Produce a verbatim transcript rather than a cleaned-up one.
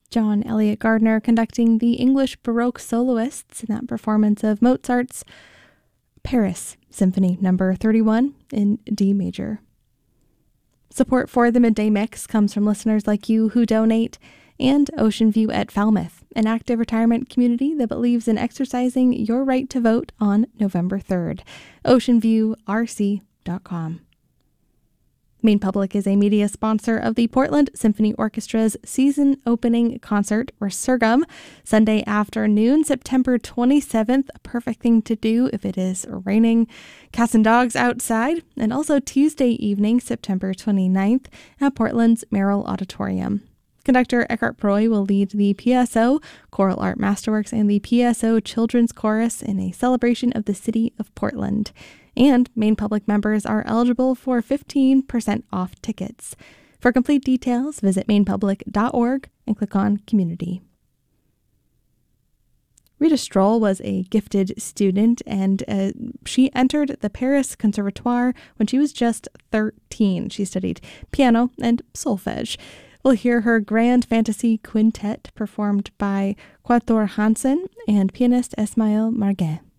John Elliott Gardner conducting the English Baroque soloists in that performance of Mozart's Paris Symphony Number thirty-one in D major. Support for the Midday Mix comes from listeners like you who donate, and Ocean View at Falmouth, an active retirement community that believes in exercising your right to vote on November third. ocean view r c dot com. Maine Public is a media sponsor of the Portland Symphony Orchestra's season opening concert, Resurgam, Sunday afternoon, September twenty-seventh, a perfect thing to do if it is raining cats and dogs outside, and also Tuesday evening, September twenty-ninth, at Portland's Merrill Auditorium. Conductor Eckhart Proy will lead the P S O, Choral Art Masterworks, and the P S O Children's Chorus in a celebration of the city of Portland. And Maine Public members are eligible for fifteen percent off tickets. For complete details, visit maine public dot org and click on Community. Rita Stroll was a gifted student, and uh, she entered the Paris Conservatoire when she was just thirteen. She studied piano and solfege. We'll hear her Grand Fantasy Quintet performed by Quatuor Hansen and pianist Esmail Marguet.